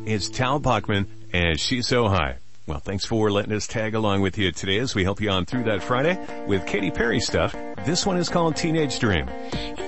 It's Tal Bachman, and She's So High. Well, thanks for letting us tag along with you today as we help you on through that Friday with Katy Perry stuff. This one is called Teenage Dream.